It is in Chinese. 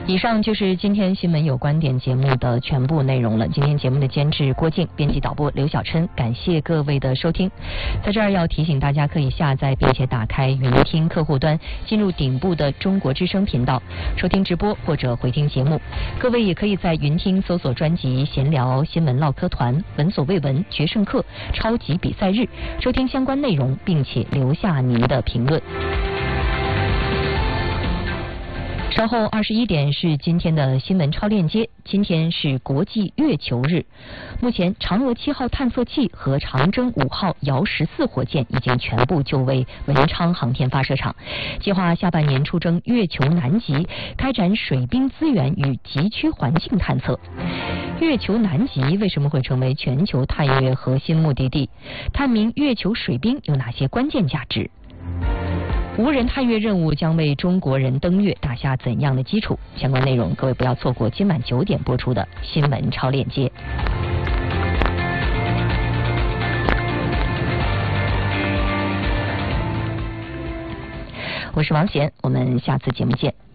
以上就是今天新闻有观点节目的全部内容了。今天节目的监制郭靖，编辑导播刘小琛，感谢各位的收听。在这儿要提醒大家，可以下载并且打开云听客户端，进入顶部的中国之声频道，收听直播或者回听节目。各位也可以在云听搜索专辑闲聊新闻唠嗑团、闻所未闻、决胜客、超级比赛日，收听相关内容，并且留下您的评论。稍后21点是今天的新闻超链接。今天是国际月球日，目前嫦娥7号探测器和长征5号遥14火箭已经全部就位文昌航天发射场，计划下半年出征月球南极，开展水冰资源与极区环境探测。月球南极为什么会成为全球探月核心目的地？探明月球水冰有哪些关键价值？无人探月任务将为中国人登月打下怎样的基础？相关内容各位不要错过今晚9点播出的新闻超链接。我是王贤，我们下次节目见。